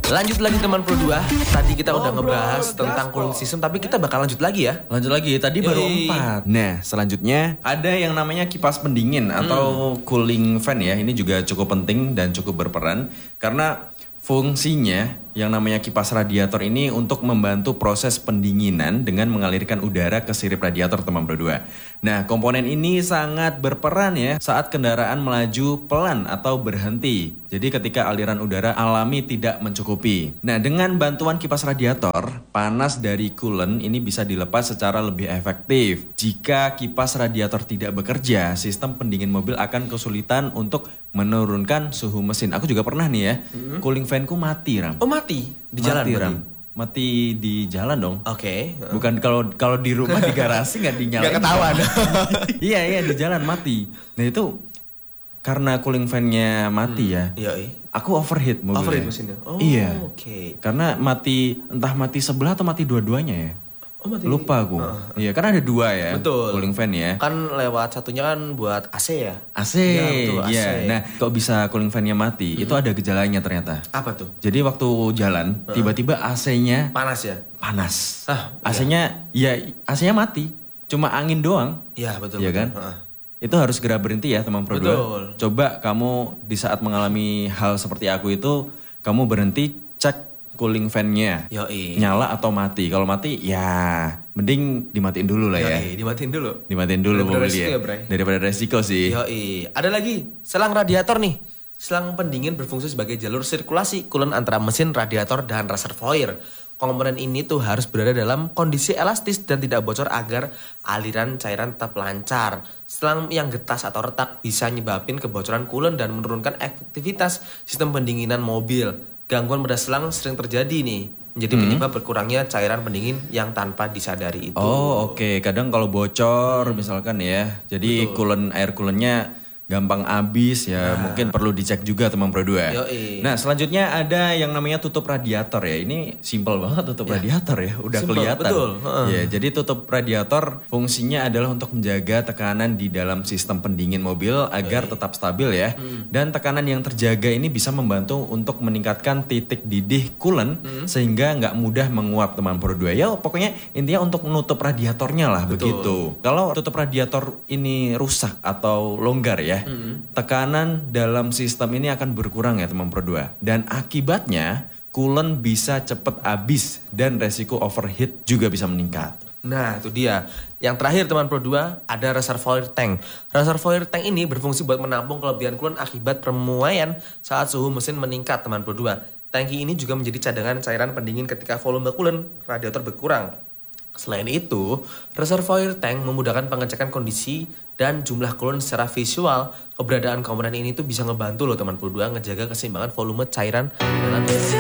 Lanjut lagi teman Pro 2. Tadi kita udah ngebahas tentang cooling system, tapi kita bakal lanjut lagi ya. Lanjut lagi, tadi baru 4. Nah, selanjutnya ada yang namanya kipas pendingin atau cooling fan ya. Ini juga cukup penting dan cukup berperan karena fungsinya yang namanya kipas radiator ini untuk membantu proses pendinginan dengan mengalirkan udara ke sirip radiator teman Pro 2. Nah, komponen ini sangat berperan ya saat kendaraan melaju pelan atau berhenti. Jadi ketika aliran udara alami tidak mencukupi. Nah, dengan bantuan kipas radiator, panas dari coolant ini bisa dilepas secara lebih efektif. Jika kipas radiator tidak bekerja, sistem pendingin mobil akan kesulitan untuk menurunkan suhu mesin. Aku juga pernah nih ya, cooling fanku mati, Ram. Oh, mati di jalan Ram. Mati di jalan dong. Oke. Bukan kalau di rumah di garasi nggak dinyalain. Nggak ketahuan. Iya di jalan mati. Nah itu karena cooling fan-nya mati ya. Iya. Aku overheat mobilnya. Overheat mesinnya. Oh, iya. Oke. Karena entah mati sebelah atau mati dua-duanya ya. Oh, mati. Lupa aku. Iya, kan ada 2 ya. Betul. Cooling fan ya. Kan lewat satunya kan buat AC ya. AC. Iya, betul, AC. Iya. Nah, kok bisa cooling fan-nya mati? Itu ada gejalanya ternyata. Apa tuh? Jadi waktu jalan, tiba-tiba AC-nya Panas ya? panas. Ah, AC-nya mati. Cuma angin doang. Iya, betul. Iya kan? Itu harus segera berhenti ya teman Pro 2. Betul. Coba kamu di saat mengalami hal seperti aku itu, kamu berhenti, cek cooling fan-nya. Yoi. Nyala atau mati. Kalau mati ya mending dimatiin dulu lah ya. Yoi, dimatiin dulu. Dimatiin dulu Daripada mobilnya. resiko ya, Bray. Daripada resiko sih. Yoi. Ada lagi, selang radiator nih. Selang pendingin berfungsi sebagai jalur sirkulasi coolant antara mesin, radiator, dan reservoir. Komponen ini tuh harus berada dalam kondisi elastis dan tidak bocor agar aliran cairan tetap lancar. Selang yang getas atau retak bisa nyebabin kebocoran coolant dan menurunkan efektivitas sistem pendinginan mobil. Gangguan pada selang sering terjadi nih, menjadi penyebab berkurangnya cairan pendingin yang tanpa disadari itu. Oh oke. Kadang kalau bocor misalkan ya, jadi air coolantnya gampang habis ya, mungkin perlu dicek juga teman Pro 2. Yoi. Nah selanjutnya ada yang namanya tutup radiator ya. Ini simpel banget tutup radiator ya, udah Simple, kelihatan. betul. Ya, jadi tutup radiator fungsinya adalah untuk menjaga tekanan di dalam sistem pendingin mobil agar tetap stabil ya. Dan tekanan yang terjaga ini bisa membantu untuk meningkatkan titik didih coolant sehingga nggak mudah menguap teman Pro 2. Ya pokoknya intinya untuk menutup radiatornya lah begitu. Kalau tutup radiator ini rusak atau longgar ya, tekanan dalam sistem ini akan berkurang ya teman Pro 2. Dan akibatnya coolant bisa cepat habis dan resiko overheat juga bisa meningkat. Nah itu dia. Yang terakhir teman Pro 2 ada reservoir tank. Reservoir tank ini berfungsi buat menampung kelebihan coolant akibat permuaian saat suhu mesin meningkat teman Pro 2. Tangki ini juga menjadi cadangan cairan pendingin ketika volume coolant radiator berkurang. Selain itu, reservoir tank memudahkan pengecekan kondisi dan jumlah coolant secara visual. Keberadaan komponen ini tuh bisa ngebantu loh teman Pro 2 ngejaga keseimbangan volume cairan dalam